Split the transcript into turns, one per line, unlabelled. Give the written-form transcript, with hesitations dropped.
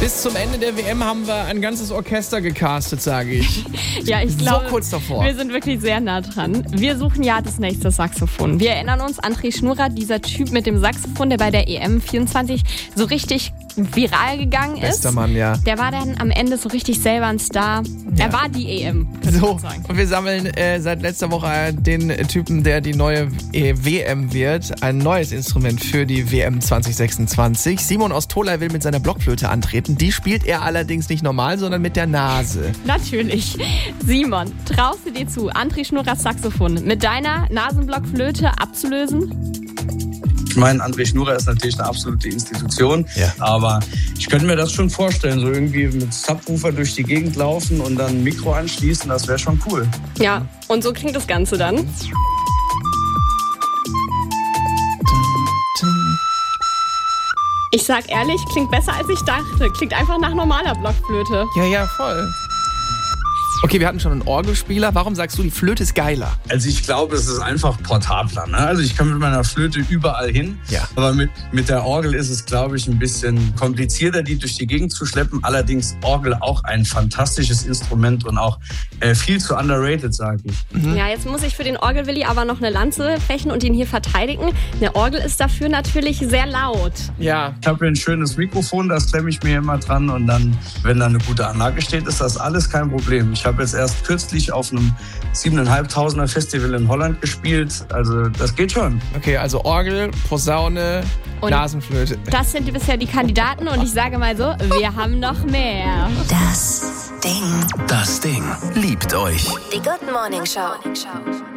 Bis zum Ende der WM haben wir ein ganzes Orchester gecastet, sage ich.
Ja, ich glaube,
so kurz davor.
Wir sind wirklich sehr nah dran. Wir suchen ja das nächste Saxophon. Wir erinnern uns, André Schnurrer, dieser Typ mit dem Saxophon, der bei der EM 24 so richtig viral gegangen ist.
Bester Mann, ja.
Der war dann am Ende so richtig selber ein Star. Er war die EM, könnte man sagen.
Und wir sammeln seit letzter Woche den Typen, der die neue WM wird. Ein neues Instrument für die WM 2026. Simon aus Tolai will mit seiner Blockflöte antreten. Die spielt er allerdings nicht normal, sondern mit der Nase.
Natürlich. Simon, traust du dir zu, André Schnurrers Saxophon mit deiner Nasenblockflöte abzulösen?
Ich meine, André Schnurrer ist natürlich eine absolute Institution, aber ich könnte mir das schon vorstellen, so irgendwie mit Subwoofer durch die Gegend laufen und dann ein Mikro anschließen, das wäre schon cool.
Ja, und so klingt das Ganze dann. Ich sag ehrlich, klingt besser als ich dachte. Klingt einfach nach normaler Blockflöte.
Ja, voll. Okay, wir hatten schon einen Orgelspieler. Warum sagst du, die Flöte ist geiler?
Also ich glaube, es ist einfach portabler. Ne? Also ich kann mit meiner Flöte überall hin.
Ja.
Aber mit der Orgel ist es, glaube ich, ein bisschen komplizierter, die durch die Gegend zu schleppen. Allerdings Orgel auch ein fantastisches Instrument und auch viel zu underrated, sage ich.
Ja, jetzt muss ich für den Orgelwilli aber noch eine Lanze brechen und ihn hier verteidigen. Eine Orgel ist dafür natürlich sehr laut.
Ja.
Ich habe hier ein schönes Mikrofon, das klemme ich mir immer dran. Und dann, wenn da eine gute Anlage steht, ist das alles kein Problem. Ich habe jetzt erst kürzlich auf einem 7.500er Festival in Holland gespielt. Also das geht schon.
Okay, also Orgel, Posaune,
und
Nasenflöte.
Das sind bisher die Kandidaten und ich sage mal so, wir haben noch mehr.
Das Ding.
Das Ding liebt euch.
Die Good Morning Show.